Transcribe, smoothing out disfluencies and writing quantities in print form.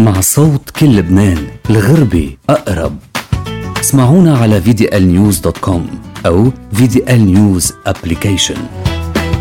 مع صوت كل لبنان، الغربي أقرب. اسمعونا على VDLnews.com أو VDL News Application.